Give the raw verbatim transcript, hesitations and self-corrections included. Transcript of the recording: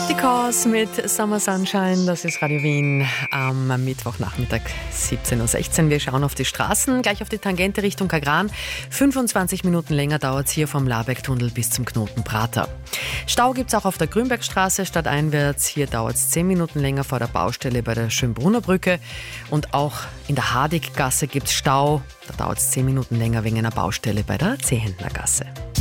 Arctic Horse mit Summer Sunshine, das ist Radio Wien am Mittwochnachmittag siebzehn Uhr sechzehn. Wir schauen auf die Straßen, gleich auf die Tangente Richtung Kagran. fünfundzwanzig Minuten länger dauert es hier vom Labergtunnel bis zum Knoten Prater. Stau gibt es auch auf der Grünbergstraße stadteinwärts. Hier dauert es zehn Minuten länger vor der Baustelle bei der Schönbrunner Brücke. Und auch in der Hardiggasse gibt es Stau. Da dauert es zehn Minuten länger wegen einer Baustelle bei der Zehentnergasse.